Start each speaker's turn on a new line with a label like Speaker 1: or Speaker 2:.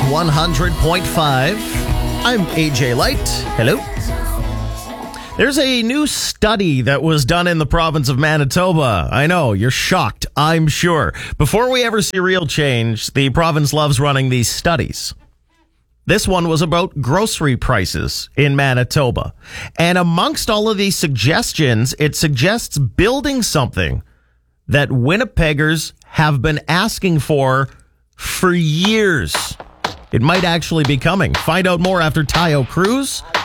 Speaker 1: 100.5. I'm AJ Light. Hello. There's a new study that was done in the province of Manitoba. I know, you're shocked, I'm sure. Before we ever see real change, the province loves running these studies. This one was about grocery prices in Manitoba. And amongst all of these suggestions, it suggests building something that Winnipeggers have been asking for years. It might actually be coming. Find out more after Tayo Cruz